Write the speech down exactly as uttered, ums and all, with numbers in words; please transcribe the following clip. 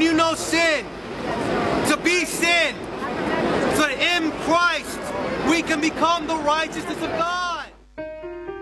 you know sin, to be sin, so that in Christ we can become the righteousness of God.